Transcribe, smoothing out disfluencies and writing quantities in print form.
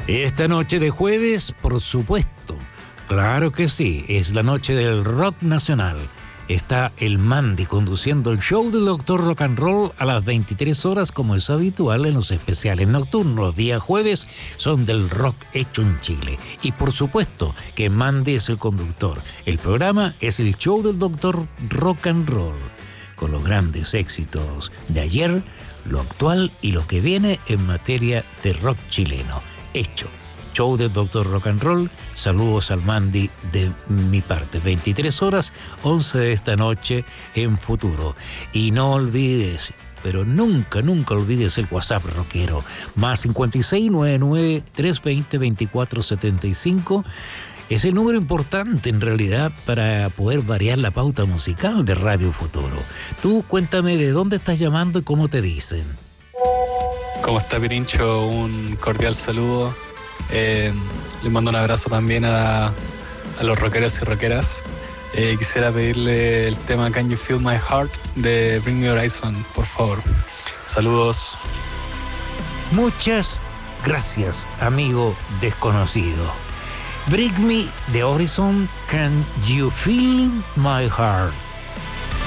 Esta noche de jueves, por supuesto, claro que sí, es la noche del rock nacional. Está el Mandy conduciendo el show del Doctor Rock and Roll a las 23 horas, como es habitual en los especiales nocturnos. Los días jueves son del rock hecho en Chile. Y por supuesto que Mandy es el conductor. El programa es el show del Doctor Rock and Roll, con los grandes éxitos de ayer, lo actual y lo que viene en materia de rock chileno. Hecho. Show del Doctor Rock and Roll. Saludos al Mandy de mi parte. 23 horas, 11 de esta noche en Futuro. Y no olvides, pero nunca olvides el WhatsApp rockero. Más 5699-320-2475. Es el número importante en realidad para poder variar la pauta musical de Radio Futuro. Tú cuéntame de dónde estás llamando y cómo te dicen. ¿Cómo está, Pirincho? Un cordial saludo. Le mando un abrazo también a los rockeros y rockeras. Quisiera pedirle el tema Can You Feel My Heart de Bring Me Horizon, por favor. Saludos. Muchas gracias, amigo desconocido. Bring Me de Horizon, Can You Feel My Heart.